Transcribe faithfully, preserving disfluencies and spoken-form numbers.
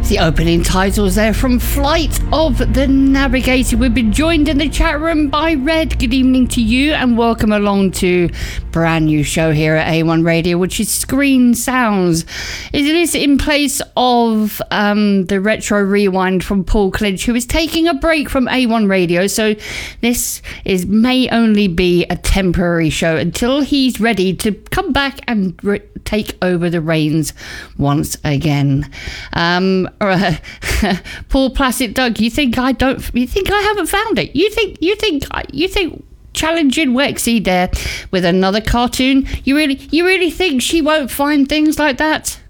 The opening titles there from Flight of the Navigator. We've been joined in the chat room by Red. Good evening to you and welcome along to brand new show here at A one Radio, which is Screen Sounds. It is in place of um, the Retro Rewind from Paul Clinch, who is taking a break from A one Radio. So this is may only be a temporary show until he's ready to come back and re- take over the reins once again. Um, uh, Paul Placid Doug, you think I don't? You think I haven't found it? You think? You think? You think? Challenging Wexy there with another cartoon? You really? You really think she won't find things like that?